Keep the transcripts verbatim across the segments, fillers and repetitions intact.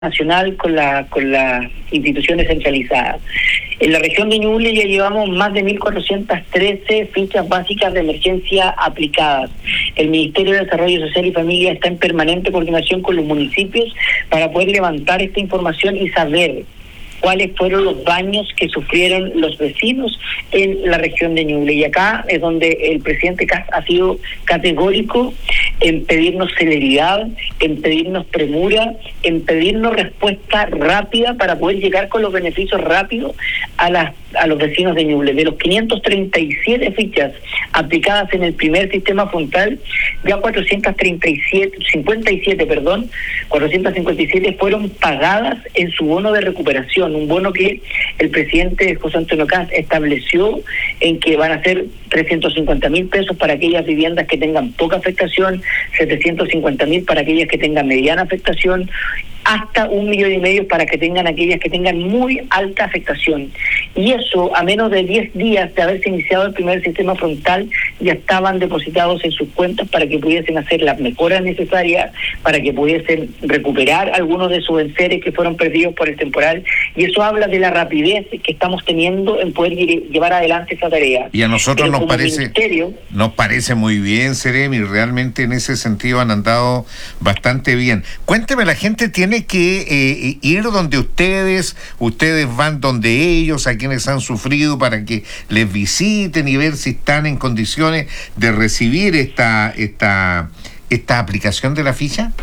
nacional con la con las instituciones centralizadas. En la región de Ñuble ya llevamos más de mil cuatrocientas trece fichas básicas de emergencia aplicadas. El Ministerio de Desarrollo Social y Familia está en permanente coordinación con los municipios para poder levantar esta información y saber cuáles fueron los daños que sufrieron los vecinos en la región de Ñuble. Y acá es donde el presidente Kast ha sido categórico en pedirnos celeridad, en pedirnos premura, en pedirnos respuesta rápida para poder llegar con los beneficios rápidos a las a los vecinos de Ñuble. De los quinientas treinta y siete fichas aplicadas en el primer sistema frontal, ya cuatrocientas treinta y siete, cincuenta y siete, perdón, cuatrocientas cincuenta y siete fueron pagadas en su bono de recuperación, un bono que el presidente José Antonio Kast estableció en que van a ser trescientos cincuenta mil pesos para aquellas viviendas que tengan poca afectación, setecientos cincuenta mil para aquellas que tengan mediana afectación, hasta un millón y medio para que tengan aquellas que tengan muy alta afectación. Y eso, a menos de diez días de haberse iniciado el primer sistema frontal, ya estaban depositados en sus cuentas para que pudiesen hacer las mejoras necesarias, para que pudiesen recuperar algunos de sus enseres que fueron perdidos por el temporal. Y eso habla de la rapidez que estamos teniendo en poder llevar adelante esa tarea. Y a nosotros nos parece, nos parece muy bien, Seremi, realmente en ese sentido han andado bastante bien. Cuénteme, la gente tiene que eh, ir donde ustedes, ustedes van donde ellos, a quienes han sufrido, para que les visiten y ver si están en condiciones de recibir esta esta esta aplicación de la ficha.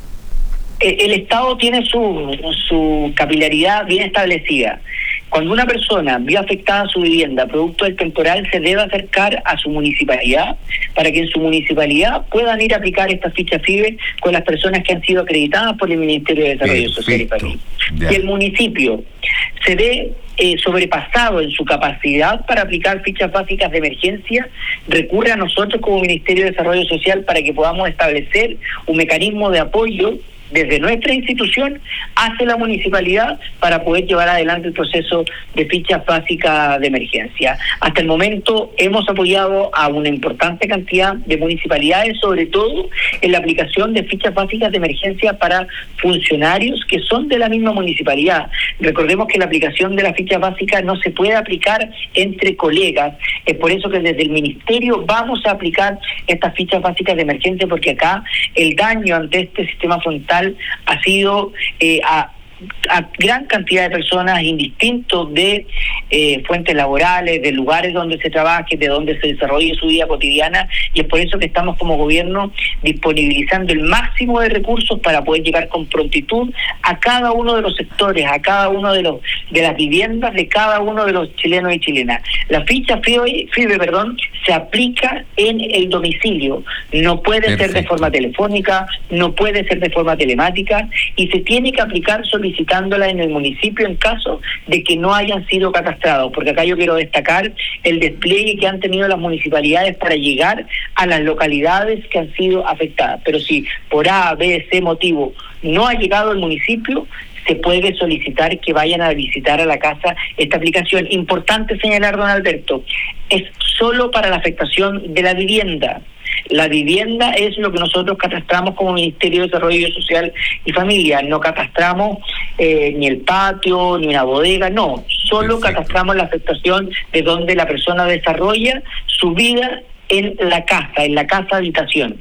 El Estado tiene su su capilaridad bien establecida. Cuando una persona vio afectada su vivienda producto del temporal, se debe acercar a su municipalidad para que en su municipalidad puedan ir a aplicar esta ficha FIBE con las personas que han sido acreditadas por el Ministerio de Desarrollo Perfecto. Social y Familia. Ya. Si el municipio se ve eh, sobrepasado en su capacidad para aplicar fichas básicas de emergencia, recurre a nosotros como Ministerio de Desarrollo Social para que podamos establecer un mecanismo de apoyo desde nuestra institución hacia la municipalidad para poder llevar adelante el proceso de fichas básicas de emergencia. Hasta el momento hemos apoyado a una importante cantidad de municipalidades, sobre todo en la aplicación de fichas básicas de emergencia para funcionarios que son de la misma municipalidad. Recordemos que la aplicación de la ficha básica no se puede aplicar entre colegas. Es por eso que desde el ministerio vamos a aplicar estas fichas básicas de emergencia, porque acá el daño ante este sistema frontal ha sido eh, a, a gran cantidad de personas, indistinto de eh, fuentes laborales, de lugares donde se trabaje, de donde se desarrolle su vida cotidiana, y es por eso que estamos como gobierno disponibilizando el máximo de recursos para poder llegar con prontitud a cada uno de los sectores, a cada uno de los de las viviendas de cada uno de los chilenos y chilenas. La ficha FIBE, FIBE perdón, se aplica en el domicilio, no puede Perfecto. ser de forma telefónica, no puede ser de forma telemática, y se tiene que aplicar solicitándola en el municipio en caso de que no hayan sido catastrados, porque acá yo quiero destacar el despliegue que han tenido las municipalidades para llegar a las localidades que han sido afectadas. Pero si por A, B, C motivo no ha llegado al municipio, se puede solicitar que vayan a visitar a la casa esta aplicación. Importante señalar, don Alberto, es solo para la afectación de la vivienda. La vivienda es lo que nosotros catastramos como Ministerio de Desarrollo Social y Familia. No catastramos eh, ni el patio, ni una bodega, no. Solo Perfecto. catastramos la afectación de donde la persona desarrolla su vida en la casa, en la casa habitación.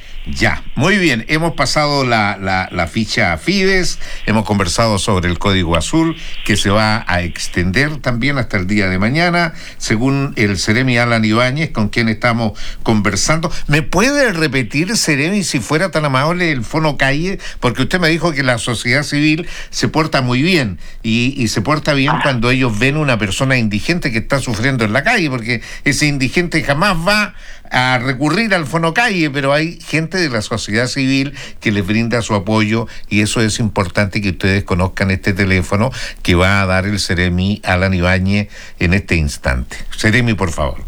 Ya, muy bien, hemos pasado la, la, la ficha FIDES, hemos conversado sobre el Código Azul, que se va a extender también hasta el día de mañana, según el Seremi Alan Ibáñez, con quien estamos conversando. ¿Me puede repetir, Seremi, si fuera tan amable, el Fonocalle? Porque usted me dijo que la sociedad civil se porta muy bien, y, y se porta bien ah. cuando ellos ven una persona indigente que está sufriendo en la calle, porque ese indigente jamás va a recurrir al Fonocalle, pero hay gente de la sociedad civil que les brinda su apoyo, y eso es importante que ustedes conozcan este teléfono que va a dar el Seremi Alan Ibáñez en este instante. Seremi, por favor.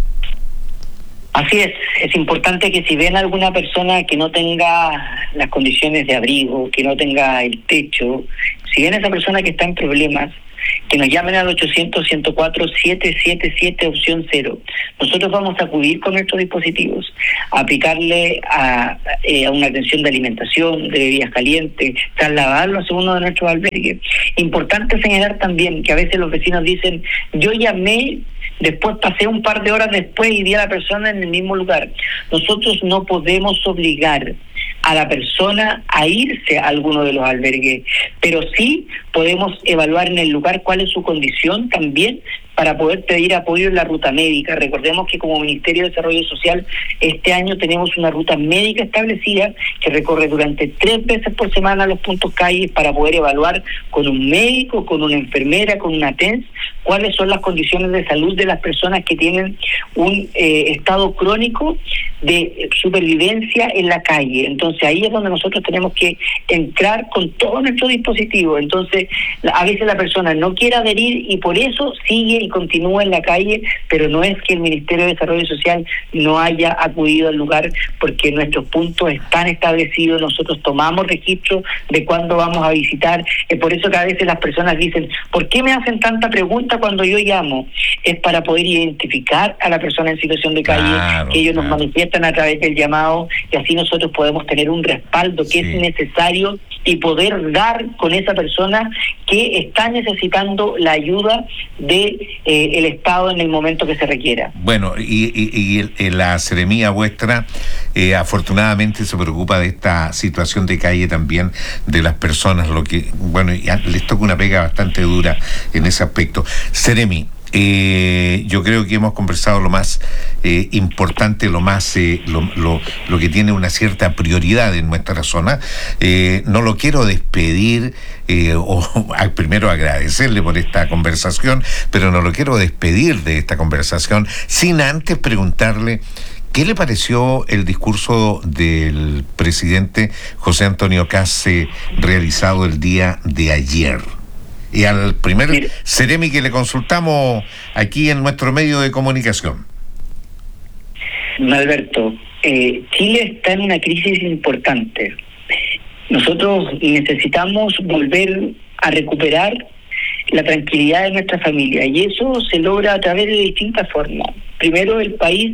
Así es, es importante que si ven a alguna persona que no tenga las condiciones de abrigo, que no tenga el techo, si ven a esa persona que está en problemas, que nos llamen al ochocientos, ciento cuatro, setecientos setenta y siete, opción cero. Nosotros vamos a acudir con nuestros dispositivos, a aplicarle a, eh, a una atención de alimentación, de bebidas calientes, trasladarlos a uno de nuestros albergues. Importante señalar también que a veces los vecinos dicen, yo llamé, después pasé un par de horas después y vi a la persona en el mismo lugar. Nosotros no podemos obligar a la persona a irse a alguno de los albergues, pero sí podemos evaluar en el lugar cuál es su condición también para poder pedir apoyo en la ruta médica. Recordemos que como Ministerio de Desarrollo Social este año tenemos una ruta médica establecida que recorre durante tres veces por semana los puntos calles para poder evaluar con un médico, con una enfermera, con una T E N S, cuáles son las condiciones de salud de las personas que tienen un eh, estado crónico de supervivencia en la calle. Entonces ahí es donde nosotros tenemos que entrar con todo nuestro dispositivo. Entonces a veces la persona no quiere adherir y por eso sigue y continúa en la calle, pero no es que el Ministerio de Desarrollo Social no haya acudido al lugar, porque nuestros puntos están establecidos, nosotros tomamos registro de cuándo vamos a visitar. Es por eso que a veces las personas dicen, ¿por qué me hacen tanta pregunta cuando yo llamo? Es para poder identificar a la persona en situación de calle, claro, que ellos claro. nos manifiestan a través del llamado, y así nosotros podemos tener un respaldo que sí. es necesario y poder dar con esa persona que está necesitando la ayuda de eh, el Estado en el momento que se requiera. Bueno, y, y, y el, el, la seremía vuestra eh, afortunadamente se preocupa de esta situación de calle también de las personas, lo que, bueno, ya les toca una pega bastante dura en ese aspecto. Seremi, Eh, yo creo que hemos conversado lo más eh, importante, lo más eh, lo, lo, lo que tiene una cierta prioridad en nuestra zona. Eh, no lo quiero despedir, eh, o primero agradecerle por esta conversación, pero no lo quiero despedir de esta conversación sin antes preguntarle ¿qué le pareció el discurso del presidente José Antonio Kast eh, realizado el día de ayer? Y al primer Seremi que le consultamos aquí en nuestro medio de comunicación. Alberto, eh, Chile está en una crisis importante. Nosotros necesitamos volver a recuperar la tranquilidad de nuestra familia, y eso se logra a través de distintas formas. Primero, el país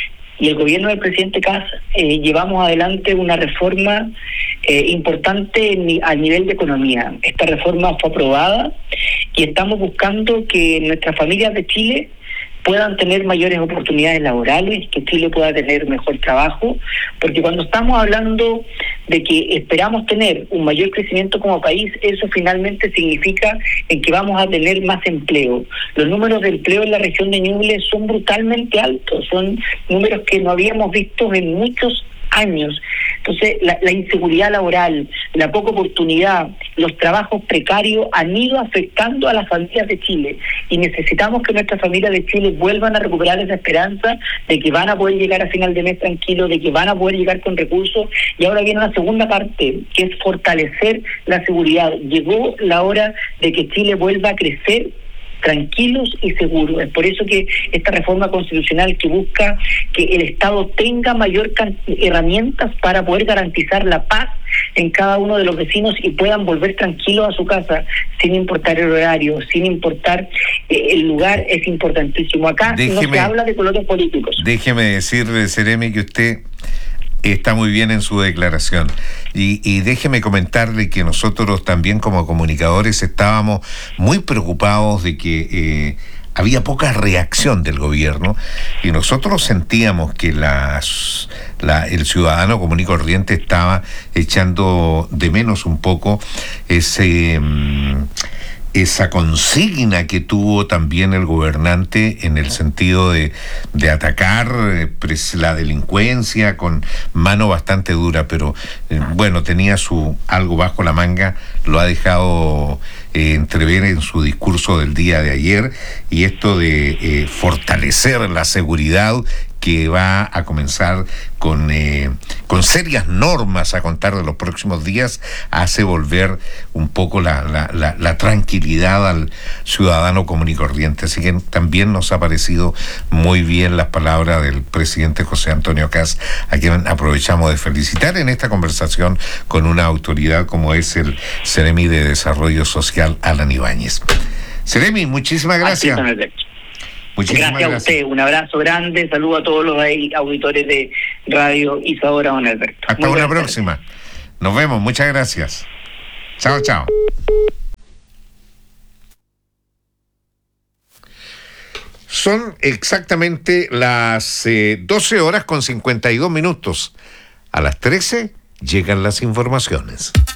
y el gobierno del presidente Kast eh, llevamos adelante una reforma eh, importante en, a nivel de economía. Esta reforma fue aprobada y estamos buscando que nuestras familias de Chile puedan tener mayores oportunidades laborales, que Chile pueda tener mejor trabajo, porque cuando estamos hablando de que esperamos tener un mayor crecimiento como país, eso finalmente significa en que vamos a tener más empleo. Los números de empleo en la región de Ñuble son brutalmente altos, son números que no habíamos visto en muchos años. Entonces, la, la inseguridad laboral, la poca oportunidad, los trabajos precarios han ido afectando a las familias de Chile, y necesitamos que nuestras familias de Chile vuelvan a recuperar esa esperanza de que van a poder llegar a final de mes tranquilo, de que van a poder llegar con recursos. Y ahora viene la segunda parte, que es fortalecer la seguridad. Llegó la hora de que Chile vuelva a crecer tranquilos y seguros. Es por eso que esta reforma constitucional que busca que el Estado tenga mayor herramientas para poder garantizar la paz en cada uno de los vecinos y puedan volver tranquilos a su casa sin importar el horario, sin importar eh, el lugar, es importantísimo. Acá déjeme, no se habla de colores políticos. Déjeme decirle, Seremi, que usted está muy bien en su declaración, y, y déjeme comentarle que nosotros también como comunicadores estábamos muy preocupados de que eh, había poca reacción del gobierno, y nosotros sentíamos que las, la, el ciudadano común y corriente estaba echando de menos un poco ese... Um, esa consigna que tuvo también el gobernante en el sentido de, de atacar eh, la delincuencia con mano bastante dura, pero eh, bueno, tenía su algo bajo la manga, lo ha dejado eh, entrever en su discurso del día de ayer, y esto de eh, fortalecer la seguridad que va a comenzar con, eh, con serias normas a contar de los próximos días, hace volver un poco la, la, la, la tranquilidad al ciudadano común y corriente. Así que también nos ha parecido muy bien las palabras del presidente José Antonio Kast, a quien aprovechamos de felicitar en esta conversación con una autoridad como es el Seremi de Desarrollo Social, Alan Ibáñez. Seremi, muchísimas gracias. Así, don Alberto. Muchísimas gracias, gracias a usted, un abrazo grande, saludo a todos los auditores de Radio Isadora, don Alberto. Hasta una próxima. Nos vemos, muchas gracias. Chao, chao. Son exactamente las eh, doce horas con cincuenta y dos minutos. A las trece llegan las informaciones.